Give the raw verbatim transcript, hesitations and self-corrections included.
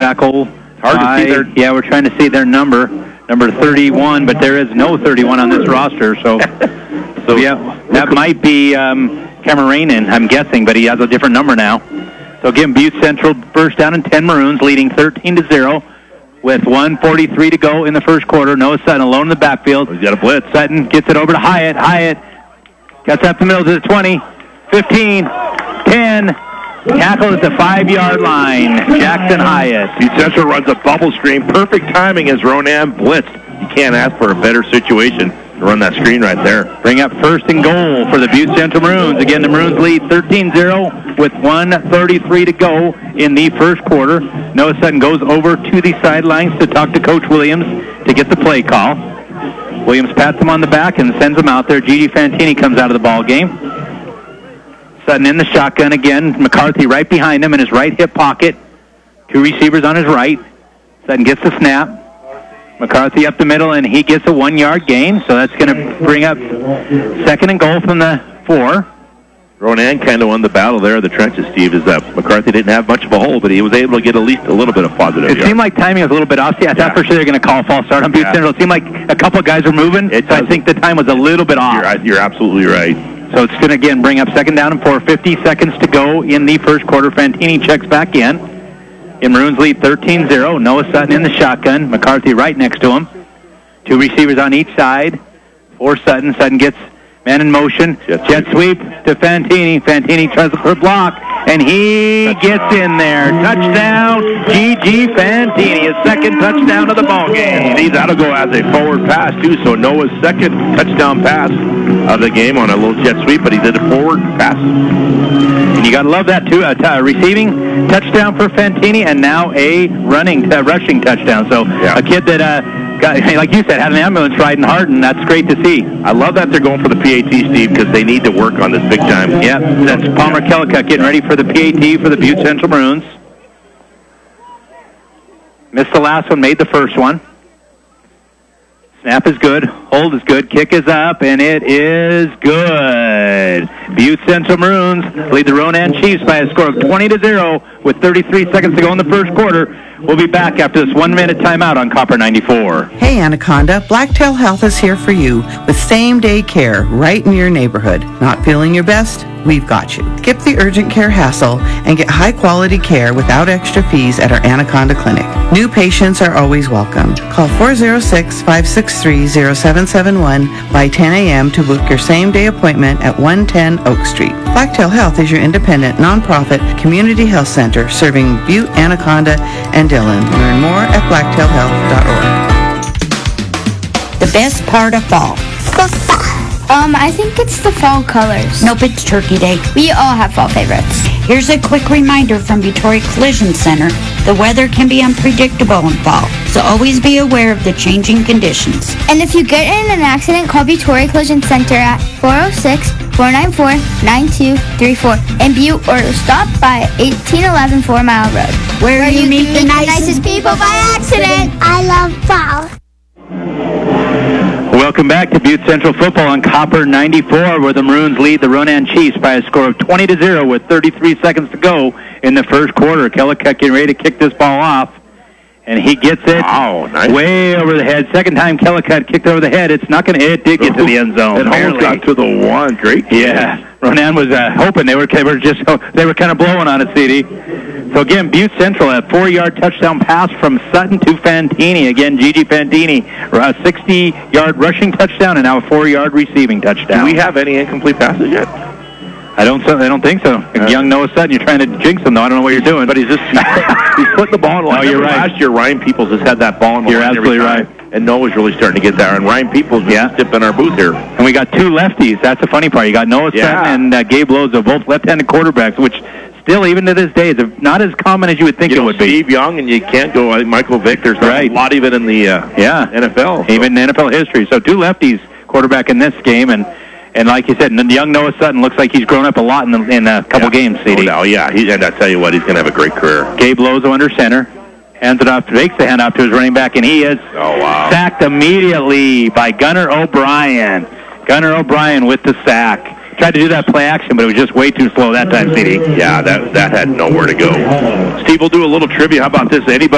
tackle. Hard by, to see their... Yeah, we're trying to see their number, number thirty-one, but there is no thirty-one on this roster. So, so yeah, that might be um, Cameroonian, I'm guessing, but he has a different number now. So again, Butte Central first down and ten Maroons, leading thirteen to zero. With one forty-three to go in the first quarter. Noah Sutton alone in the backfield. He's got a blitz. Sutton gets it over to Hyatt. Hyatt gets up the middle to the twenty, fifteen, ten. Tackle at the five-yard line. Jackson Hyatt. Butte Central runs a bubble screen. Perfect timing as Ronan blitzed. You can't ask for a better situation to run that screen right there. Bring up first and goal for the Butte Central Maroons. Again, the Maroons lead thirteen zero with one thirty-three to go in the first quarter. Noah Sutton goes over to the sidelines to talk to Coach Williams to get the play call. Williams pats him on the back and sends him out there. Gigi Fantini comes out of the ball game. Sutton in the shotgun again. McCarthy right behind him in his right hip pocket. Two receivers on his right. Sutton gets the snap. McCarthy up the middle, and he gets a one-yard gain, so that's going to bring up second and goal from the four. Ronan kind of won the battle there in the trenches, Steve, is that McCarthy didn't have much of a hole, but he was able to get at least a little bit of positive. It yard. Seemed like timing was a little bit off. Yeah, I thought yeah. for sure they were going to call a false start on Butte yeah. Central. It seemed like a couple of guys were moving, it so I think the time was a little bit off. You're, you're absolutely right. So it's going to, again, bring up second down and four, fifty seconds to go in the first quarter. Fantini checks back in. In Maroons lead thirteen zero. Noah Sutton in the shotgun. McCarthy right next to him. Two receivers on each side for Sutton. Sutton gets man in motion. Jet, Jet sweep to Fantini. Fantini tries for a block, and he touchdown. Gets in there. Touchdown, Gigi Fantini. His second touchdown of the ball game. See, that'll go as a forward pass, too. So Noah's second touchdown pass of the game on a little jet sweep, but he did a forward pass. And you got to love that, too. A t- receiving touchdown for Fantini, and now a running, uh, rushing touchdown. So yeah. a kid that... Uh, Got, like you said, had an ambulance riding hard, and that's great to see. I love that they're going for the P A T, Steve, because they need to work on this big time. Yep, that's Palmer Kellicott getting ready for the P A T for the Butte Central Maroons. Missed the last one, made the first one. Snap is good, hold is good, kick is up, and it is good. Butte Central Maroons lead the Ronan Chiefs by a score of twenty to zero with thirty-three seconds to go in the first quarter. We'll be back after this one-minute timeout on Copper ninety-four. Hey, Anaconda, Blacktail Health is here for you with same-day care right in your neighborhood. Not feeling your best? We've got you. Skip the urgent care hassle and get high-quality care without extra fees at our Anaconda Clinic. New patients are always welcome. Call four oh six, five six three, oh seven seven one by ten a.m. to book your same-day appointment at one ten Oak Street. Blacktail Health is your independent, nonprofit community health center serving Butte, Anaconda, and Dillon. Learn more at blacktail health dot org. The best part of fall. Um, I think it's the fall colors. Nope, it's Turkey Day. We all have fall favorites. Here's a quick reminder from Victoria Collision Center. The weather can be unpredictable in fall, so always be aware of the changing conditions. And if you get in an accident, call Victoria Collision Center at four oh six, four nine four, nine two three four in Butte, or stop by eighteen eleven Four Mile Road. Where, Where you, you meet, meet the, the nicest, nicest people by accident. I love fall. Welcome back to Butte Central Football on Copper ninety-four, where the Maroons lead the Ronan Chiefs by a score of twenty to zero with thirty-three seconds to go in the first quarter. Kellicott getting ready to kick this ball off, and he gets it wow, nice. way over the head. Second time Kellicott kicked over the head. It's not going to. It did get to the end zone. It almost got to the one. Great. Yeah, Ronan was uh, hoping they were. They were just. They were kind of blowing on it, C D. So again, Butte Central, a four-yard touchdown pass from Sutton to Fantini. Again, Gigi Fantini, a sixty-yard rushing touchdown and now a four-yard receiving touchdown. Do we have any incomplete passes yet? I don't. I don't think so. Uh, Young Noah Sutton, you're trying to jinx him, though. I don't know what you're doing. But he's just he's putting the ball in the line. Oh, you're right. Last year, Ryan Peoples has had that ball in the you're line. You're absolutely right. And Noah's really starting to get there. And Ryan Peoples is yeah. dipping our booth here. And we got two lefties. That's the funny part. You got Noah yeah. Sutton and uh, Gabe Loza, both left-handed quarterbacks, which still, even to this day, is not as common as you would think you it know, would Steve be. Young, and you can't go, I think, Michael Vick. There's right. a lot even in the uh, yeah. N F L. So. Even in N F L history. So two lefties quarterback in this game, and And like you said, young Noah Sutton looks like he's grown up a lot in, the, in a couple yeah. games, C D. Oh, no, yeah. He, and I tell you what, he's going to have a great career. Gabe Lozo under center. Hands it off, makes the hand off to his running back, and he is oh, wow. sacked immediately by Gunnar O'Brien. Gunnar O'Brien with the sack. Tried to do that play action, but it was just way too slow that time, C D. Yeah, that, that had nowhere to go. Steve, we'll do a little trivia. How about this? Anybody